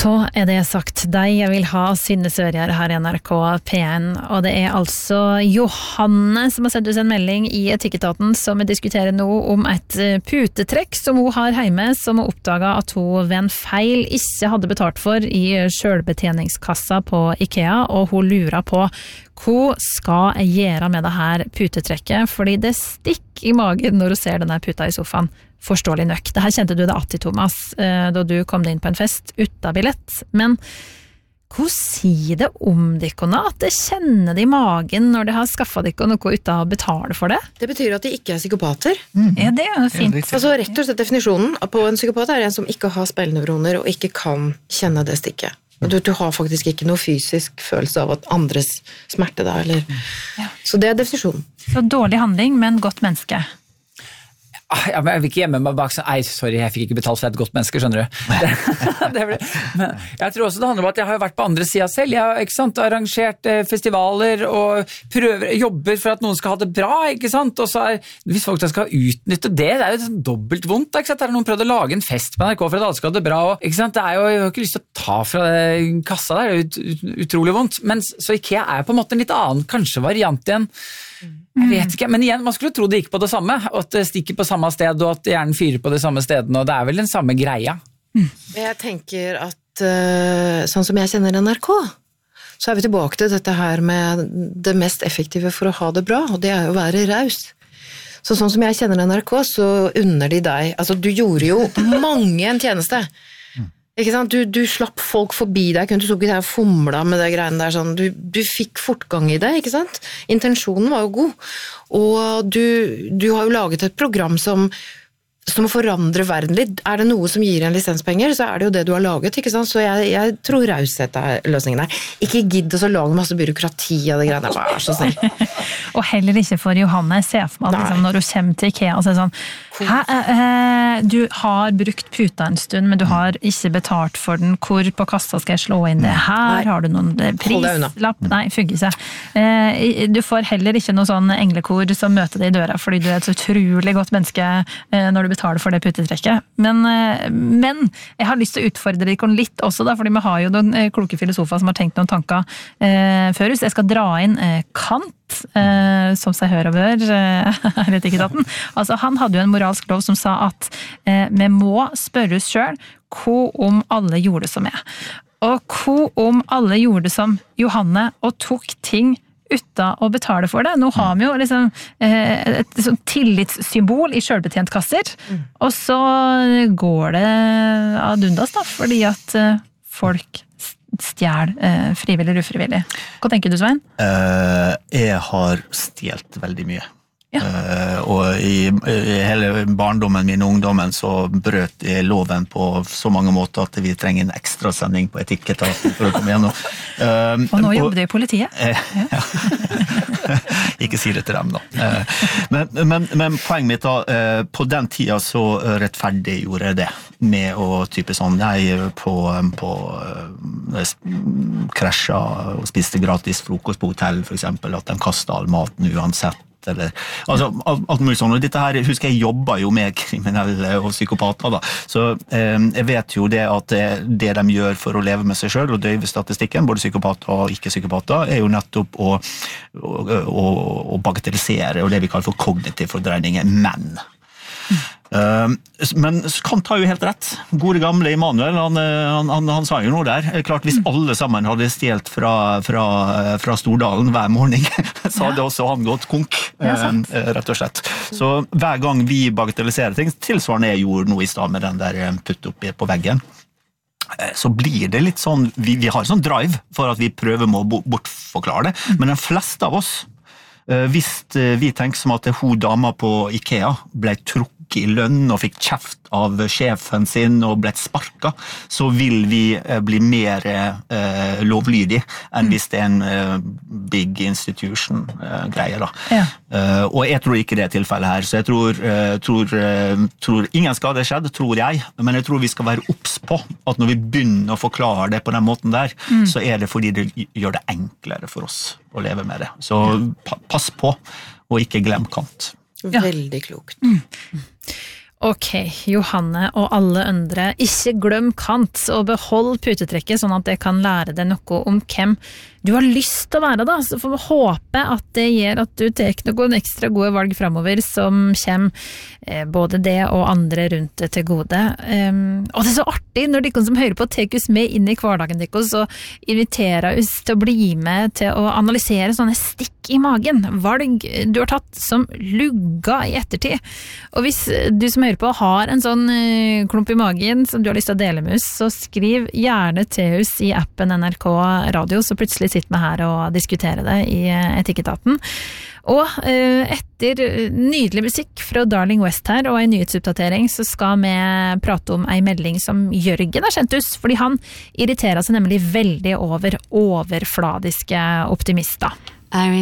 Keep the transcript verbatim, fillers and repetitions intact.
Så er det sagt deg jeg vil ha Synne Sørgjerd her i N R K P en, og det er altså Johanne som har sendt oss en melding i Etikketaten som diskuterer nå om et putetrekk som hun har hjemme, som hun oppdaget at hun ved en feil ikke hadde betalt for i selvbetjeningskassa på IKEA, og hun lurer på hva skal jeg gjøre med det her putetrekket, fordi det stikker i magen når du ser denne puta i sofaen. Forståelig nøkk. Det her kjente du det alltid, Thomas, da du kom inn på en fest uten billett. Men hva sier det om dere at det kjenner det i magen når de har skaffet dere noe uten å betale for det? Det betyr at de ikke er psykopater. Mm. Ja, det er jo fint. Ja, altså, rett og slett definisjonen på en psykopat er en som ikke har speilnevroner og ikke kan kjenne det stikket. Du, du har faktisk ikke noe fysisk følelse av at andres smerte da, eller... Ja. Så det er definisjonen. Så dårlig handling, men godt menneske. Jeg vil ikke gjemme meg bak sånn, ei, sorry, jeg fikk ikke betalt for et godt menneske, skjønner du? det ble, men jeg tror også det handler om at jeg har vært på andre siden selv. Jeg har ikke sant, arrangert eh, festivaler og prøver, jobber for at noen skal ha det bra, ikke sant? Og så er, hvis folk skal utnytte det, det er jo sånn dobbelt vondt, ikke sant? Der er noen prøvd å lage en fest på N R K for at alle skal ha det bra, og, ikke sant? Det er jo, jeg har ikke lyst til å ta fra det kassa der, det er jo ut, ut, utrolig vondt. Men så IKEA er på en måte en litt annen, kanskje variant igjen. Jeg vet ikke, men igjen, man skulle tro det gikk på det samme, at det stikker på samme sted, og at hjernen fyrer på det samme stedene, og det er vel den samme greia. Mm. Jeg tenker at, uh, sånn som jeg kjenner N R K, så er vi tilbake til dette her med det mest effektive for å ha det bra, og det er jo å være raus. Så sånn som jeg kjenner N R K, så unner de deg, altså du gjorde jo mange en tjeneste. Ikke sant? Du, du slapp folk forbi deg, kunne du så ikke der fomla med det greiene der, sånn. Du, du fikk fortgang i det, ikke sant? Intensjonen var jo god, og du, du har jo laget et program som, som forandrer verden litt. Er det noe som gir en lisenspenger, så er det jo det du har laget, ikke sant? Så jeg, jeg tror raushet er løsningen her. Ikke gidd og så lage masse byråkrati av det greiene, vær så snill. Og heller ikke for Johanne, se for meg liksom, når du kommer til IKEA og sier sånn, Hæ, eh, du har brukt puta en stund, men du har ikke betalt for den. Hvor på kassa skal jeg slå inn det? Her Nei. Har du noen prislapp? Nei, funker ikke. Eh, du får heller ikke noe sånn englekor som møter deg i døra, fordi du er et så utrolig godt menneske eh, når du betaler for det putetrekket. Men, eh, men jeg har lyst til å utfordre deg litt også, da, fordi vi har jo noen kloke filosofer som har tenkt noen tanker eh, før. Så jeg skal dra inn eh, Kant, eh, som seg hør og bør, eh, her i Etikketaten. Altså, han hadde jo en moralsk lov som sa at eh, vi må spørre oss selv hva om alle gjorde som jeg. Og hva om alle gjorde som Johanne og tok ting uten å betale for det. Nå har vi jo liksom eh, et, et tillitssymbol i selvbetjentkasser, mm. og så går det ad undas da, fordi at eh, folk stjel eh, frivillig eller ufrivillig. Hva tenker du, Svein? Uh, jeg har stjelt veldig mye. Ja. Uh, og i, i hele barndommen min og ungdommen så brøt jeg loven på så mange måter at vi trenger en ekstra sending på Etikketaten for å komme igjennom. Uh, og nå og, jobber du i politiet. Uh, ja. Ikke si det til dem da. Uh, men, men, men poenget mitt da, uh, på den tida så rettferdig gjorde jeg det med å type sånn, jeg på, på uh, krasja og spiste gratis frokost på hotell for eksempel, at de kastet all maten uansett. Eller, altså, alt mulig sånn, og dette her, husker jeg jobber jo med kriminelle og psykopater da, så eh, jeg vet jo det at det, det de gjør for å leve med seg selv og døyve statistikken, både psykopater og ikke-psykopater, er jo nettopp å, å, å, å bagatellisere og det vi kaller for kognitiv fordreining, men Uh, men Kant har jo helt rett. Gode gamle Immanuel, han, han, han, han sa jo noe der. Klart, hvis alle sammen hadde stjelt fra, fra, fra Stordalen hver morgen, så hadde også han gått konk, uh, rett og slett. Så hver gang vi bagatelliserer ting, tilsvarende jeg gjorde noe i sted med den der putt opp på veggen, så blir det litt sånn, vi, vi har sånn drive for at vi prøver med å bortforklare det, men de fleste av oss, uh, hvis vi tenker som at hun dama på IKEA ble trukket i lønn og fikk kjeft av sjefen sin og ble sparket, så vil vi bli mer eh, lovlydig enn hvis det er en eh, big institution eh, greie da. Ja. Uh, og jeg tror ikke det er tilfellet her, så jeg tror, uh, tror, uh, tror ingen skade skjedd, tror jeg, men jeg tror vi skal være obs på at når vi begynner å forklare det på den måten der, mm. så er det fordi det gjør det enklere for oss å leve med det. Så pa- pass på, og ikke glem Kant. Veldig klokt. Mm. Ok, Johanne og alle andre, ikke glem kant og behold putetrekket sånn at det kan lære deg noe om hvem du har lyst til å være da, så får vi håpe at det gjør at du tek noen ekstra gode valg fremover som kommer eh, både det og andre rundt det til gode. Um, og det er så artig når de som hører på tek oss med inn i hverdagen deres og inviterer oss til å bli med til å analysere sånne stikk i magen, valg du har tatt som lugga i ettertid. Og hvis du som hører på har en sånn uh, klump i magen som du har lyst til å dele med oss, så skriv gjerne til oss i appen N R K Radio, så plutselig sitter vi her og diskuterer det i Etikketaten. Og uh, etter nydelig musikk fra Darling West her og en nyhetsoppdatering, så skal vi prate om en melding som Jørgen har sendt oss, fordi han irriterer seg nemlig veldig over overfladiske optimister.